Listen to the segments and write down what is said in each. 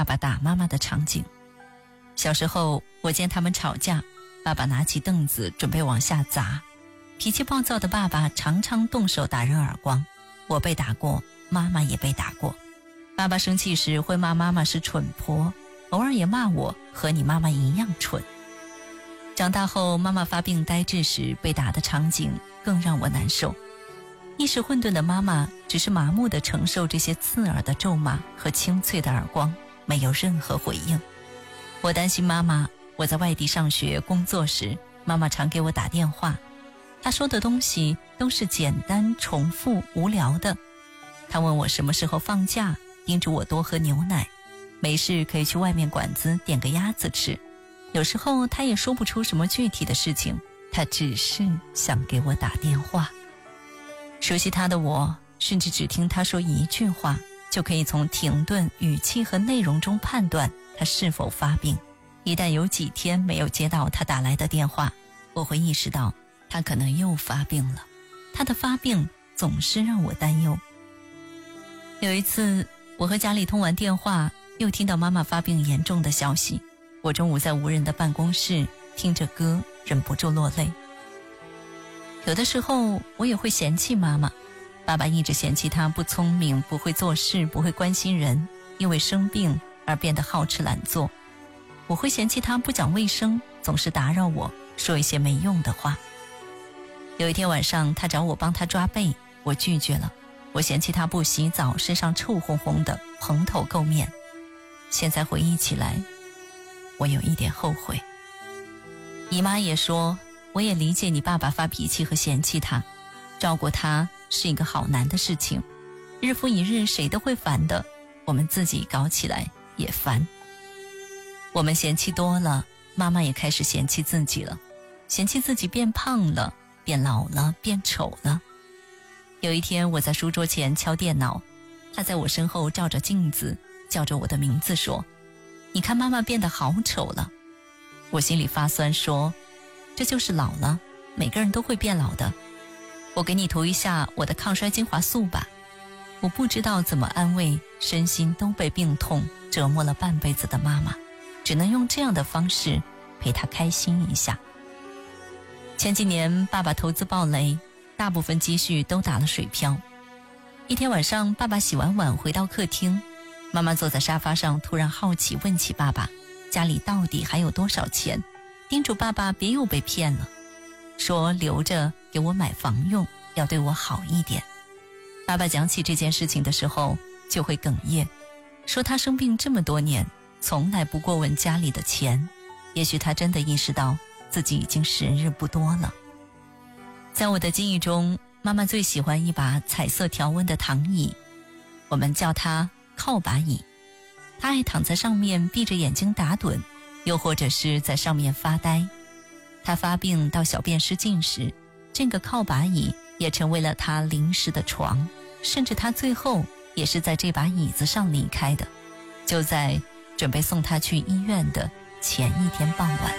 爸爸打妈妈的场景。小时候我见他们吵架，爸爸拿起凳子准备往下砸，脾气暴躁的爸爸常常动手打人耳光，我被打过，妈妈也被打过。爸爸生气时会骂妈妈是蠢婆，偶尔也骂我和你妈妈一样蠢。长大后妈妈发病呆滞时被打的场景更让我难受。意识混沌的妈妈只是麻木地承受这些刺耳的咒骂和清脆的耳光，没有任何回应。我担心妈妈，我在外地上学工作时，妈妈常给我打电话，她说的东西都是简单重复无聊的。她问我什么时候放假，叮嘱我多喝牛奶，没事可以去外面馆子点个鸭子吃。有时候她也说不出什么具体的事情，她只是想给我打电话。熟悉她的我，甚至只听她说一句话，就可以从停顿、语气和内容中判断她是否发病。一旦有几天没有接到她打来的电话，我会意识到她可能又发病了。她的发病总是让我担忧。有一次我和家里通完电话，又听到妈妈发病严重的消息。我中午在无人的办公室听着歌，忍不住落泪。有的时候我也会嫌弃妈妈，爸爸一直嫌弃她不聪明，不会做事，不会关心人，因为生病而变得好吃懒做。我会嫌弃她不讲卫生，总是打扰我，说一些没用的话。有一天晚上她找我帮她抓背，我拒绝了。我嫌弃她不洗澡，身上臭烘烘的，蓬头垢面。现在回忆起来，我有一点后悔。姨妈也说，我也理解你爸爸发脾气和嫌弃他，照顾他是一个好难的事情，日复一日谁都会烦的，我们自己搞起来也烦。我们嫌弃多了，妈妈也开始嫌弃自己了，嫌弃自己变胖了，变老了，变丑了。有一天我在书桌前敲电脑，她在我身后照着镜子，叫着我的名字说，你看妈妈变得好丑了。我心里发酸说，这就是老了，每个人都会变老的。我给你涂一下我的抗衰精华素吧。我不知道怎么安慰身心都被病痛折磨了半辈子的妈妈，只能用这样的方式陪她开心一下。前几年爸爸投资暴雷，大部分积蓄都打了水漂。一天晚上爸爸洗完碗回到客厅，妈妈坐在沙发上，突然好奇问起爸爸家里到底还有多少钱，叮嘱爸爸别又被骗了，说留着给我买房用，要对我好一点。爸爸讲起这件事情的时候就会哽咽，说他生病这么多年从来不过问家里的钱，也许他真的意识到自己已经时日不多了。在我的记忆中，妈妈最喜欢一把彩色条纹的躺椅，我们叫它靠把椅。她爱躺在上面闭着眼睛打盹，又或者是在上面发呆。她发病到小便失禁时，这个靠把椅也成为了她临时的床，甚至她最后也是在这把椅子上离开的，就在准备送她去医院的前一天傍晚。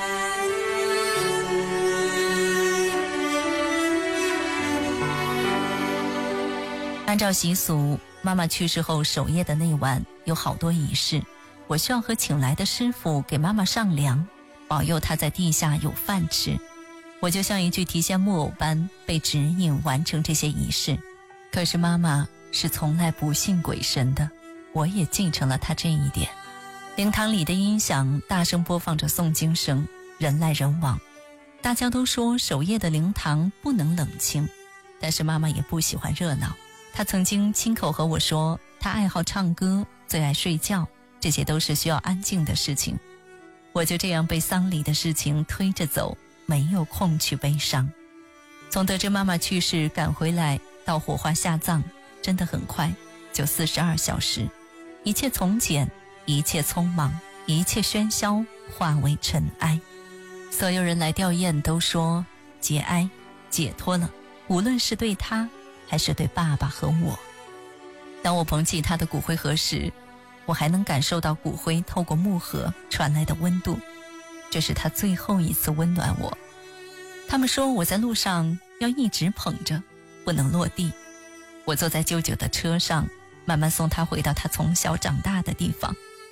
按照习俗，妈妈去世后守夜的那晚有好多仪式，我需要和请来的师傅给妈妈上梁，保佑她在地下有饭吃。我就像一具提线木偶般被指引完成这些仪式。可是妈妈是从来不信鬼神的，我也继承了她这一点。灵堂里的音响大声播放着诵经声，人来人往。大家都说守夜的灵堂不能冷清，但是妈妈也不喜欢热闹。她曾经亲口和我说，她爱好唱歌，最爱睡觉，这些都是需要安静的事情。我就这样被丧礼的事情推着走，没有空去悲伤。从得知妈妈去世赶回来到火化下葬，真的很快，就42小时。一切从简，一切匆忙，一切喧嚣化为尘埃。所有人来吊唁都说节哀，解脱了，无论是对他还是对爸爸和我。当我捧起他的骨灰盒时，我还能感受到骨灰透过木盒传来的温度，这是他最后一次温暖我。他们说我在路上要一直捧着，不能落地。我坐在舅舅的车上，慢慢送他回到他从小长大的地方。